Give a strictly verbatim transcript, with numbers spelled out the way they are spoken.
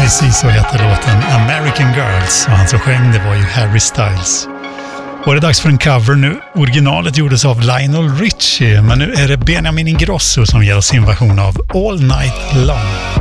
Precis så heter låten American Girls, och han som sjöng det var ju Harry Styles. Och det är dags för en cover nu. Originalet gjordes av Lionel Richie, men nu är det Benjamin Ingrosso som ger oss sin version av All Night Long.